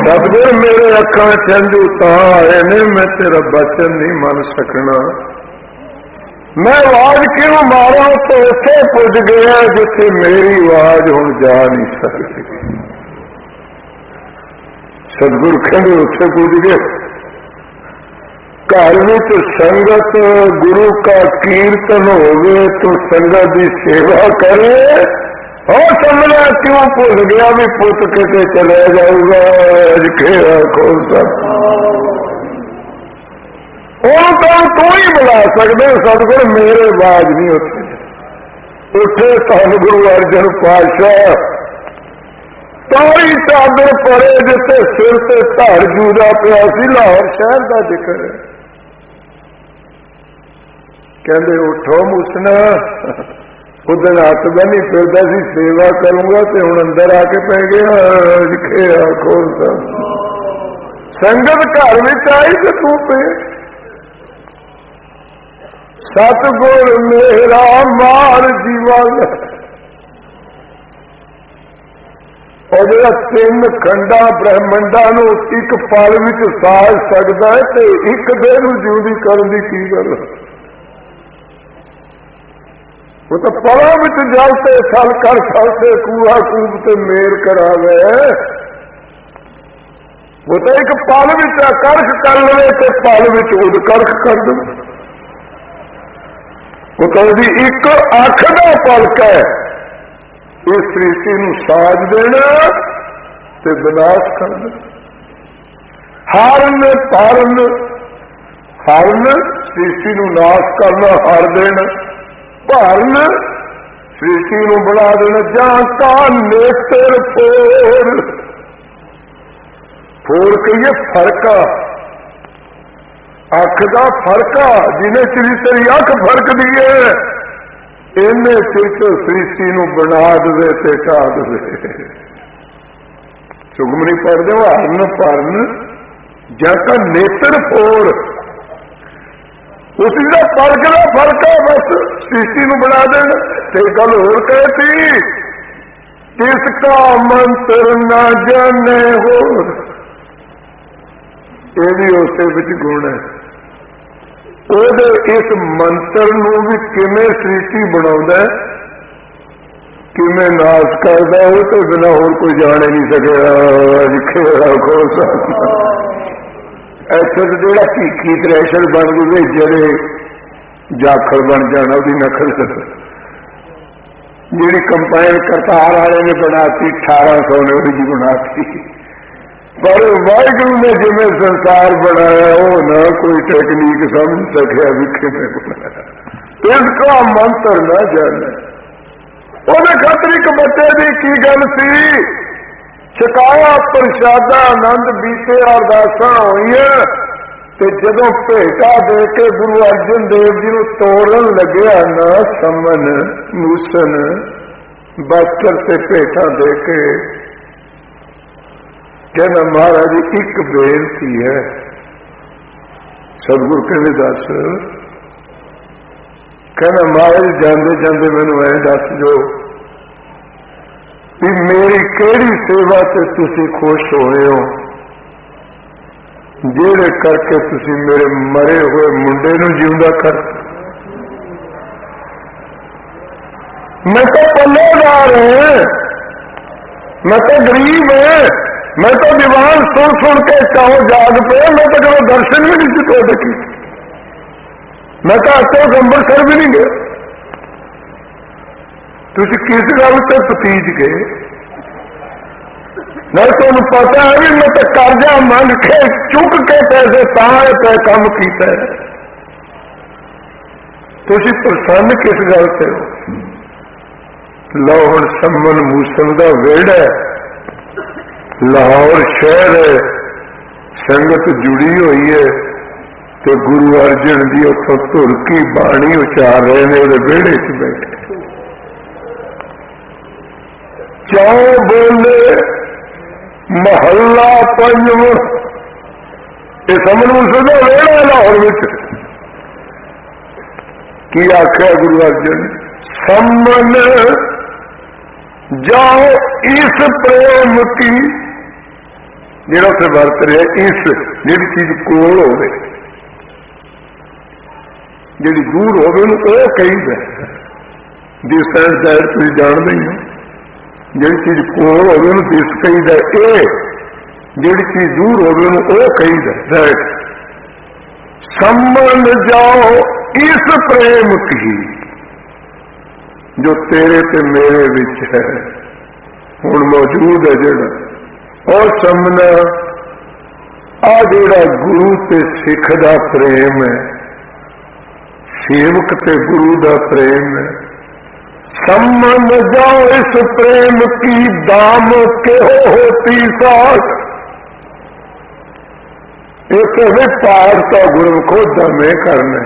सतगुर मेरे अखां चंजू ताए ने, मैं तेरा बचन नहीं मन सकना। मैं आवाज क्यों मारा तो उसे पुज गया जिथे मेरी आवाज हुण जा नहीं सकती। सतगुर कहंदे उथे पुज गए। घर विच संगत गुरु का कीर्तन होवे तो संगत की सेवा करे। और समझा क्यों भुल गया भी पुत किते चले जाऊगा। खेड़ा खोल तू ही बुला सकते। सतगुर मेरे आवाज नहीं उठे उठे। धन गुरु अर्जन पातशाह तारी चादर परे जिते सिर से धड़ जूदा पिया सी। लाहौर शहर का जिक्र है। कहते उठो मुसना उधर हथ बनी फिरदा सी सेवा करूंगा तो हुण अंदर आके पै गया। खेड़ा खोल संगत घर में आई तो तू पे। सतगुर मेरा मार जीवन और जो तीन खंडा ब्रह्मंडा एक पल में साज सकता है तो एक दिन जिंदी करने की गल। वो तो पलों में जलते सल कर सकते कूड़ा कूबते मेल करा गए। वो तो एक पल में करख कर ले तो पल में उद करख कर दे। वो तो एक अख का फर्क है। इस सृष्टि नूं साज देना ते विनाश कर देना। हरन तरन हरन सृष्टि नूं नाश करना, हर देना। भरन सृष्टि नूं बना देना। जां का नेत्र फोर फोर कहिए फरका अख का फरका जिन्हें श्री तेरी अख फरक दी है इन्हें सिर्फ सृष्टि नूं बना दे ते ढा दे। सुगमनी पढ़ते हो हरन भरन जाका नेत्र फोर उसी का फर्क का फर्क है। बस सृष्टि नूं बना देना। ते गल होर कहती किसका मंत्र ना जाने होर। ये भी उसे विच गुण है। ਉਹਦੇ इस मंत्र नूं भी किवें सृष्टि बनाउंदा है किवें नाश करदा वो तो बिना होर कोई जान ही नहीं सकेगा। ऐसे तो जोड़ा भीखी त्रैशर बन गए जेड़े जाखल बन जाना उसकी नकल जी कंपाइन करतार वाले ने बनाती 1800 ने उसकी बनाती। पर वाहिगुरु ने जिमें संसार बनाया वो ना कोई टेक्निक समझ सके विखे में बनाया। इसका मंत्र न जाने। ਉਹਦੇ खातर एक बच्चे की की गल सी। छकाया प्रशादा आनंद बीते अरदासा हुई ते जदों भेटा दे के गुरु अर्जन देव जी को तोड़न लग्या ना समन मूसन बस्तर से भेटा दे के कहना महाराज एक बेनती है। सतगुरु कहने दस। कहना महाराज जाते जाते मैनू ऐ दस जो भी मेरी केड़ी सेवा से तुसी खुश होए हो जेड़े करके तुसी मेरे मरे हुए मुंडे नूं जिंदा कर। मैं तो पल्लेदार है, मैं तो गरीब है, मैं तो दीवान सुन सुन के चाहो जाग पे। मैं तो कभी दर्शन भी नहीं किए देखी। मैं तो आज तक अंबरसर भी नहीं गया। तुझे किस गल से भतीज गए। मैं तुम पता है भी मैं तो कर्जा मंग के चुक के पैसे ताए पे काम किया। तुझे प्रसन्न किस गल से हो। लो हुण समन मूसन का वेड़ा लाहौर शहर है, संगत जुड़ी हुई है तो गुरु अर्जन की उतों धुर की बाणी उचार रहे हैं वो वेड़े च बैठे। क्यों बोले महला पंजव ये समन मूसन का वेड़ा लाहौर में की आख्या गुरु अर्जन समन जाओ इस प्रेम की ਜਿਹੜਾ ਉੱਥੇ ਵਰਤ ਰਿਹਾ, ਇਸ ਜਿਹੜੀ ਚੀਜ਼ ਕੋਲ ਹੋਵੇ, ਜਿਹੜੀ ਦੂਰ ਹੋਵੇ ਉਹਨੂੰ ਉਹ ਕਹੀਦਾ। ਦਿਸ ਐਂਡ ਦੈਟ ਤੁਸੀਂ ਜਾਣਦੇ ਹੀ ਹੋ। ਜਿਹੜੀ ਚੀਜ਼ ਕੋਲ ਹੋਵੇ ਉਹਨੂੰ ਦਿਸ ਕਹੀਦਾ, ਇਹ ਜਿਹੜੀ ਚੀਜ਼ ਦੂਰ ਹੋਵੇ ਉਹਨੂੰ ਉਹ ਕਹੀਦਾ। ਦੈਟ ਸੰਮਨ ਜਾਓ ਇਸ ਪ੍ਰੇਮ ਕੀ ਜੋ ਤੇਰੇ ਤੇ ਮੇਰੇ ਵਿੱਚ ਹੈ, ਹੁਣ ਮੌਜੂਦ ਹੈ ਜਿਹੜਾ ਉਹ ਸਮਝਣਾ। ਆ ਜਿਹੜਾ ਗੁਰੂ ਤੇ ਸਿੱਖ ਦਾ ਪ੍ਰੇਮ ਹੈ, ਸੇਵਕ ਤੇ ਗੁਰੂ ਦਾ ਪ੍ਰੇਮ ਹੈ, ਸਮਝ ਜਾਓ ਇਸ ਪ੍ਰੇਮ ਕੀ दाम ਕਿਹੋ ਹੋਤੀ ਸਾਥ। ਇਹ ਕਹਿੰਦੇ ਪਾਠ ਤਾਂ ਗੁਰਮੁਖੋ ਦਮੇ ਕਰਨਾ,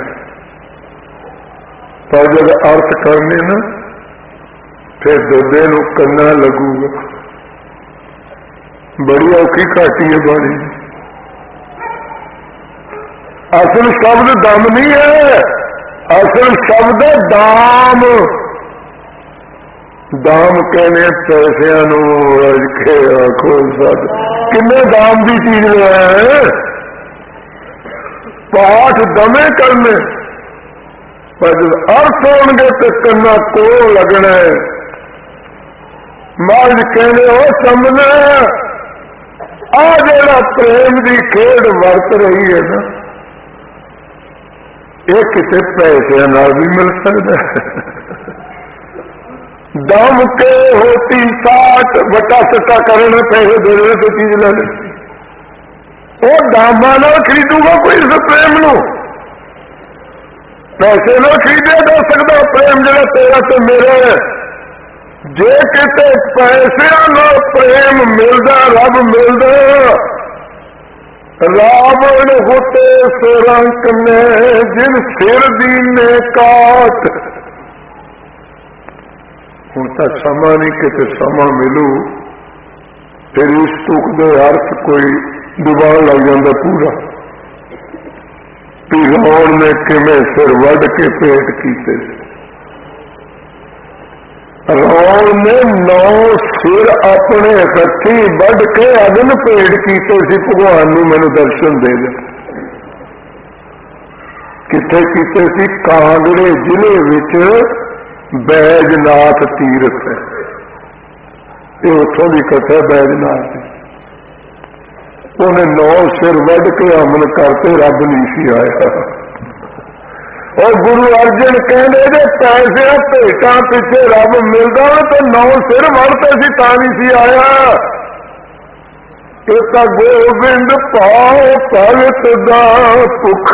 ਪਰ ਜਦ ਅਰਥ ਕਰਨੇ ਨਾ ਫਿਰ ਦੁੱਧੇ ਨੂੰ ਕੰਨਾ ਲੱਗੂਗਾ। ਬੜੀ ਔਖੀ ਘਾਟੀ ਹੈ ਬਾਣੀ। ਅਸਲ ਸ਼ਬਦ ਦਮ ਨਹੀਂ ਹੈ, ਅਸਲ ਸ਼ਬਦ ਦਾਮ। ਦਾਮ ਕਹਿੰਦੇ ਪੈਸਿਆਂ ਨੂੰ ਰਜ ਕੇ ਆਖੋ ਸਦ। ਕਿੰਨੇ ਦਾਮ ਦੀ ਚੀਜ਼ ਹੈ। ਪਾਠ ਦਮੇ ਕਰਨੇ, ਪਰ ਜਦ ਅਰਥ ਹੋਣਗੇ ਤੇ ਕੰਨਾ ਕੋਲ ਲੱਗਣਾ। ਮਹਾਰਾਜ ਕਹਿੰਦੇ ਉਹ ਸਮਝਣਾ, ਆ ਜਿਹੜਾ ਪ੍ਰੇਮ ਦੀ ਖੇਡ ਵਰਤ ਰਹੀ ਹੈ ਨਾ, ਇਹ ਕਿਸੇ ਪੈਸਿਆਂ ਨਾਲ ਵੀ ਮਿਲ ਸਕਦਾ। ਦਮ ਕੇ ਹੋਤੀ ਸਾਟ, ਵੱਟਾ ਸੱਟਾ ਕਰਨ, ਪੈਸੇ ਦੇ ਰਹੇ ਤੇ ਚੀਜ਼ ਲੈ ਲਈ। ਉਹ ਦਾਮਾਂ ਨਾਲ ਖਰੀਦੂਗਾ ਕੋਈ ਇਸ ਪ੍ਰੇਮ ਨੂੰ? ਪੈਸੇ ਨਾਲ ਖਰੀਦਿਆ ਜਾ ਸਕਦਾ ਪ੍ਰੇਮ ਜਿਹੜਾ ਤੇਰਾ ਤੇ ਮੇਰਾ ਹੈ। ਜੇ ਕਿਤੇ ਪੈਸਿਆਂ ਨਾਲ ਪ੍ਰੇਮ ਮਿਲਦਾ, ਰੱਬ ਮਿਲਦਾ। ਰਾਵਣ ਹੋਤੇ ਸੁਰੰਕ ਨੇ ਜਿਨ ਸਿਰ ਦੀਨੇ ਕਾਟ। ਹੁਣ ਤਾਂ ਸਮਾਂ ਨਹੀਂ, ਕਿਤੇ ਸਮਾਂ ਮਿਲੂ ਫਿਰ ਇਸ ਤੁਕ ਦੇ ਅਰਥ ਕੋਈ ਦੁਬਾਰਾ ਲੱਗ ਜਾਂਦਾ ਪੂਰਾ। ਵੀ ਰਾਵਣ ਨੇ ਕਿਵੇਂ ਸਿਰ ਵੱਢ ਕੇ ਪੇਟ ਕੀਤੇ। ਰਾਵਣ ਨੇ 9 ਸਿਰ ਆਪਣੇ ਹੱਥੀਂ ਵੱਢ ਕੇ ਅਗਨ ਭੇਟ ਕੀਤੇ ਸੀ ਭਗਵਾਨ ਨੂੰ, ਮੈਨੂੰ ਦਰਸ਼ਨ ਦੇ ਦੇ। ਕਿੱਥੇ ਕੀਤੇ ਸੀ? ਕਾਂਗੜੇ ਜ਼ਿਲ੍ਹੇ ਵਿੱਚ ਬੈਜਨਾਥ ਤੀਰਥ ਹੈ, ਇਹ ਉੱਥੋਂ ਦੀ ਕਥਾ ਬੈਜਨਾਥ ਦੀ। ਉਹਨੇ 9 ਸਿਰ ਵੱਢ ਕੇ ਅਮਨ ਕਰਤੇ, ਰੱਬ ਨਹੀਂ ਸੀ ਆਇਆ। और गुरु अर्जन कहते जे पैसे भेटा पिछे रब मिलता तो 9 सिर वड़ते सी ता नहीं सी आया। एक गोबिंद पाओ भगत दा भुख।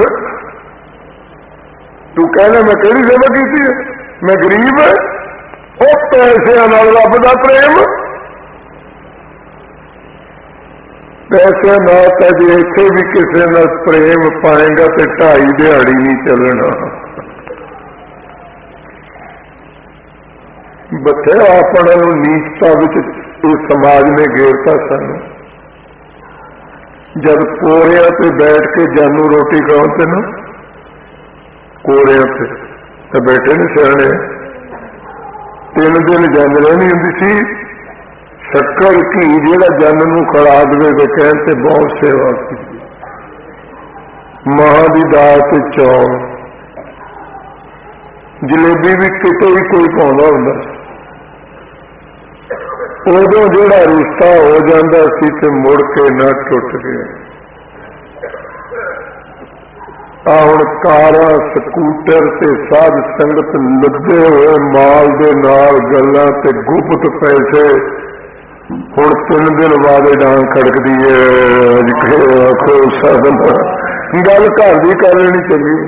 तू कहना मैं केड़ी सेवा की, मैं गरीब है। वो पैसों नाल रब दा प्रेम, पैसे ना तो जे इत्थे भी किसी नाल प्रेम पाएगा तो 2.5 दिहाड़ी नहीं चलना। बथेरा अपने नीचता इस समाज ने घेरता सानू। जब कोरिया पे बैठ के जानू रोटी खाते ना, कोरिया पे तो बैठे ने सियाने 3 दिन जंग रहनी होंदी सी। शक्कर घी जिहड़ा जन नूं खड़ा देवे तो कहते बहुत सेवा की। मां दी दाल ते चौल, जलेबी भी किते भी कोई पाउंदा हुंदा। उदों जिहड़ा रिश्ता हो जाता सी ते मुड़ के ना टुट गया। आ हुण कारां स्कूटर ते साध संगत लदे हुए माल दे नाल गल्लां ते गुप्त पैसे। हुण 3 दिन बाद डांग खड़कदी है, गल घर की कर लेनी चाहिए।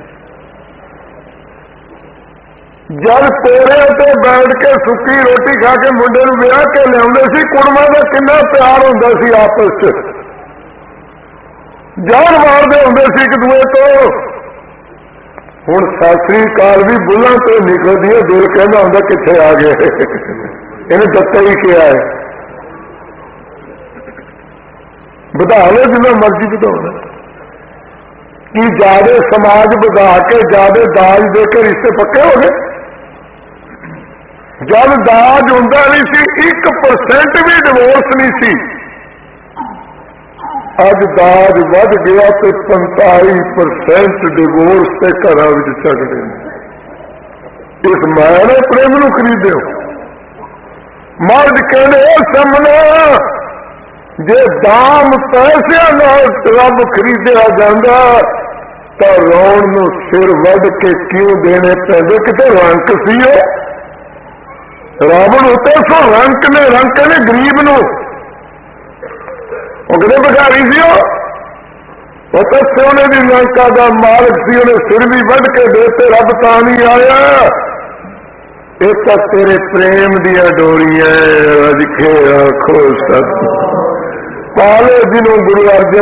जब कोरे ते बैठ के सुक्की रोटी खा के मुंडे नूं विआह के लियाउंदे सी, कुड़मां दा किन्ना प्यार हुंदा सी आपस च, जान मारदे हुंदे सी एक दूए तो। हुण सत श्री अकाल भी बुल्लां तो निकलदी है, दिल कहंदा हुंदा कित्थे आ गए, इहने दत्ता ही किया है। ਵਧਾ ਲਓ ਜਿੰਨਾ ਮਰਜ਼ੀ ਵਧਾਉਣਾ। कि ज्यादा समाज बढ़ा के ज्यादा दाज दे के रिश्ते पक्के हो गए। जब दाज होंदा नहीं सी 1% भी डिवोर्स नहीं सी। अज दाज वध गया तो 45% डिवोर्स से घर चढ़ते हैं। इस माया ने प्रेम नूं खरीदे हो। मर्द कहने समना जे दाम पैसों नाल रब खरीदिया जाता तो रोण नूं सिर वध के क्यों देने पैदे? किते रंक सी रावण उते सो रंक ने गरीब नूं किते भिखारी सी तो सोने की लंका का मालिक सी, उन्हें सिर भी वध के देते, रब तां नहीं आया। एक तेरे प्रेम दिया डोरियां अज खे आखो सत पाले जिन्हों गुरु अर्जन